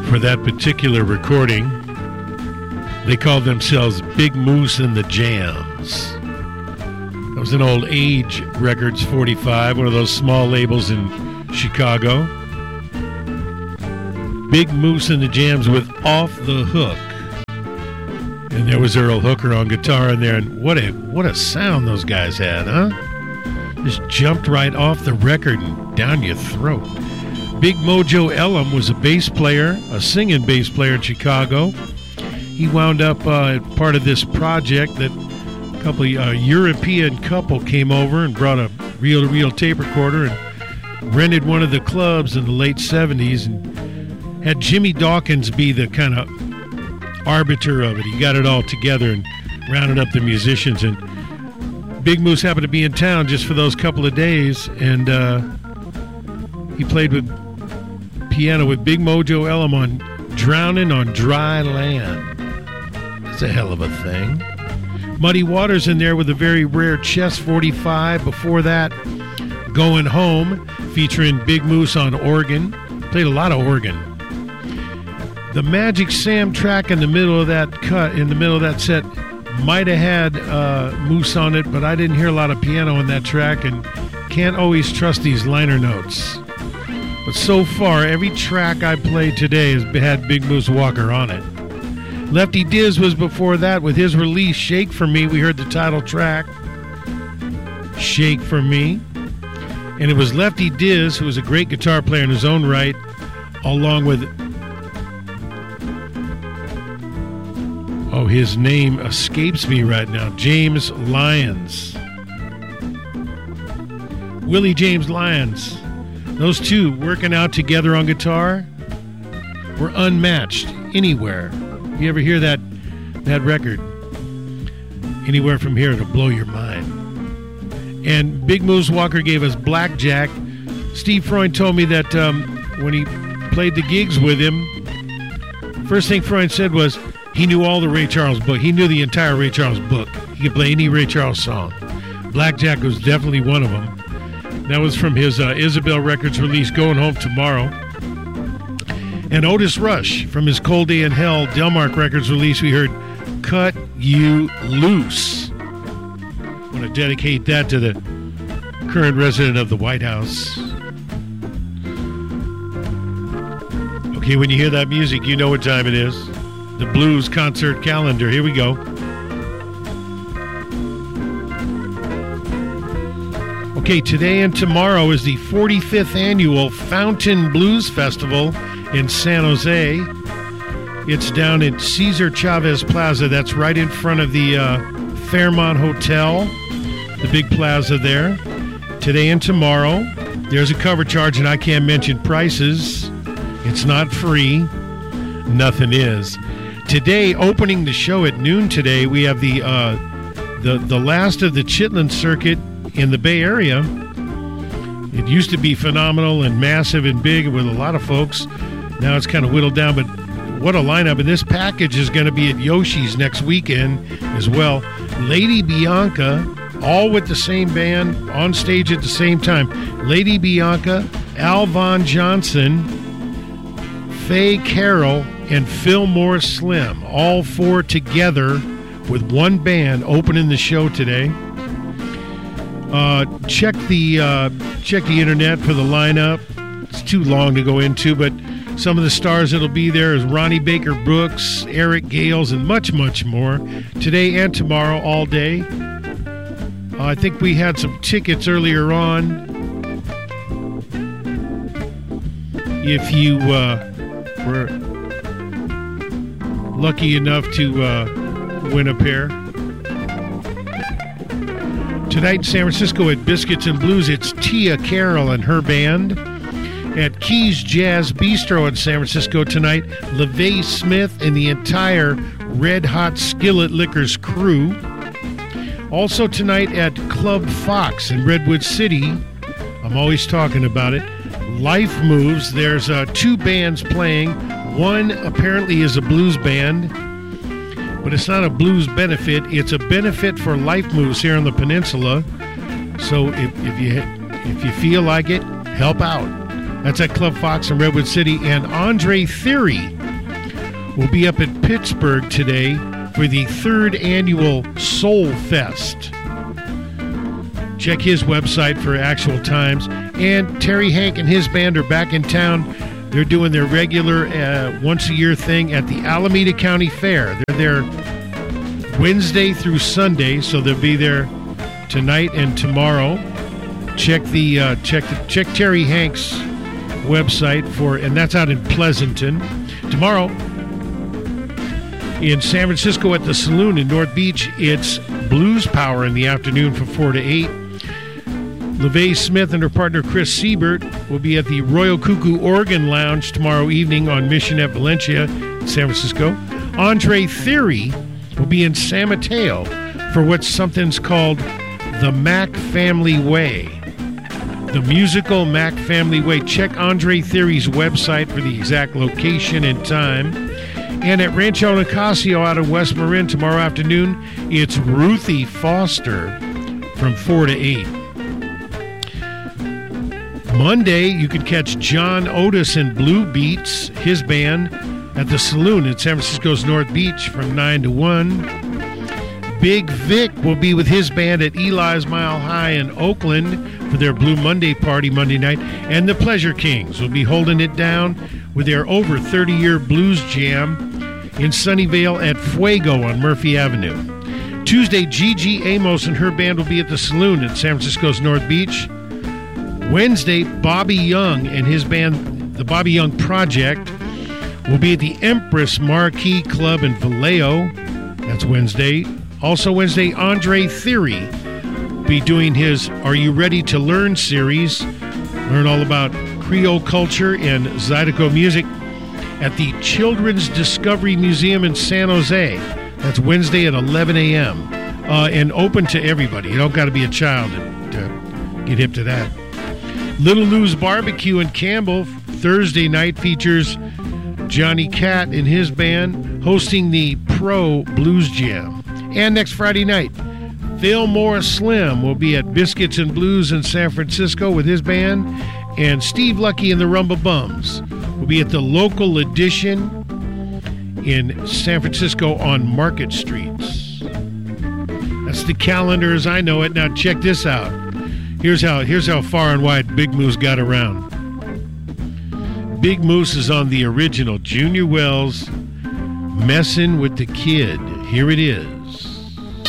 for that particular recording. They called themselves Big Moose and the Jams. That was an old Age Records 45, one of those small labels in Chicago. Big Moose and the Jams with Off the Hook. And there was Earl Hooker on guitar in there, and what a sound those guys had, huh? Just jumped right off the record and down your throat. Big Mojo Elam was a bass player, a singing bass player in Chicago. He wound up part of this project that a European couple came over and brought a reel-to-reel tape recorder and rented one of the clubs in the late 70s and had Jimmy Dawkins be the kind of arbiter of it. He got it all together and rounded up the musicians, and Big Moose happened to be in town just for those couple of days, and he played with piano with Big Mojo Elam on Drowning on Dry Land. That's a hell of a thing. Muddy Waters in there with a very rare Chess 45. Before that, Going Home, featuring Big Moose on organ. Played a lot of organ. The Magic Sam track in the middle of that set, might have had Moose on it, but I didn't hear a lot of piano on that track and can't always trust these liner notes. But so far, every track I played today has had Big Moose Walker on it. Lefty Diz was before that with his release, Shake For Me. We heard the title track, Shake For Me. And it was Lefty Diz, who was a great guitar player in his own right, along with... Oh, his name escapes me right now. James Lyons. Willie James Lyons. Those two working out together on guitar were unmatched anywhere. You ever hear that record? Anywhere from here, it'll blow your mind. And Big Moose Walker gave us Blackjack. Steve Freund told me that when he played the gigs with him, first thing Freund said was, he knew all the Ray Charles book. He knew the entire Ray Charles book. He could play any Ray Charles song. Blackjack was definitely one of them. That was from his Isabel Records release, Going Home Tomorrow. And Otis Rush, from his Cold Day in Hell Delmark Records release, we heard Cut You Loose. I want to dedicate that to the current resident of the White House. Okay, when you hear that music, you know what time it is. The Blues Concert Calendar. Here we go. Okay, today and tomorrow is the 45th annual Fountain Blues Festival in San Jose. It's down at Cesar Chavez Plaza. That's right in front of the Fairmont Hotel, the big plaza there. Today and tomorrow. There's a cover charge, and I can't mention prices. It's not free. Nothing is. Today, opening the show at noon today, we have the last of the Chitlin circuit in the Bay Area. It used to be phenomenal and massive and big with a lot of folks. Now it's kind of whittled down, but what a lineup. And this package is going to be at Yoshi's next weekend as well. Lady Bianca, all with the same band, on stage at the same time. Lady Bianca, Alvon Johnson, Faye Carroll, and Fillmore Slim, all four together with one band opening the show today. Check the internet for the lineup. It's too long to go into, but some of the stars that'll be there is Ronnie Baker Brooks, Eric Gales, and much, much more. Today and tomorrow, all day. I think we had some tickets earlier on. If you were lucky enough to win a pair. Tonight in San Francisco at Biscuits and Blues, it's Tia Carroll and her band. At Keys Jazz Bistro in San Francisco tonight, LeVay Smith and the entire Red Hot Skillet Liquors crew. Also tonight at Club Fox in Redwood City, I'm always talking about it, Life Moves. There's two bands playing. One apparently is a blues band, but it's not a blues benefit. It's a benefit for Life Moves here on the peninsula. So if you feel like it, help out. That's at Club Fox in Redwood City. And Andre Theory will be up at Pittsburgh today for the 3rd annual Soul Fest. Check his website for actual times. And Terry Hank and his band are back in town. They're doing their regular once-a-year thing at the Alameda County Fair. They're there Wednesday through Sunday, so they'll be there tonight and tomorrow. Check Terry Hank's website for, and that's out in Pleasanton. Tomorrow in San Francisco at the Saloon in North Beach, it's Blues Power in the afternoon from 4 to 8. LeVay Smith and her partner Chris Siebert will be at the Royal Cuckoo Organ Lounge tomorrow evening on Mission at Valencia in San Francisco. Andre Theory will be in San Mateo for what's something's called the Mac Family Way. The musical Mac Family Way. Check Andre Theory's website for the exact location and time. And at Rancho Nicasio out of West Marin tomorrow afternoon, it's Ruthie Foster from 4 to 8. Monday, you could catch John Otis and Blue Beats, his band, at the Saloon in San Francisco's North Beach from 9 to 1. Big Vic will be with his band at Eli's Mile High in Oakland for their Blue Monday party Monday night. And the Pleasure Kings will be holding it down with their over 30-year blues jam in Sunnyvale at Fuego on Murphy Avenue. Tuesday, Gigi Amos and her band will be at the Saloon at San Francisco's North Beach. Wednesday, Bobby Young and his band, the Bobby Young Project, will be at the Empress Marquee Club in Vallejo. That's Wednesday. Also Wednesday, Andre Theory will be doing his Are You Ready to Learn series. Learn all about Creole culture and Zydeco music at the Children's Discovery Museum in San Jose. That's Wednesday at 11 a.m. And open to everybody. You don't got to be a child to get hip to that. Little Lou's Barbecue in Campbell Thursday night features Johnny Catt and his band hosting the Pro Blues Jam. And next Friday night, Phil Morris Slim will be at Biscuits and Blues in San Francisco with his band, and Steve Lucky and the Rumba Bums will be at the Local Edition in San Francisco on Market Streets. That's the calendar as I know it. Now check this out. Here's how far and wide Big Moose got around. Big Moose is on the original Junior Wells, Messin' with the Kid. Here it is.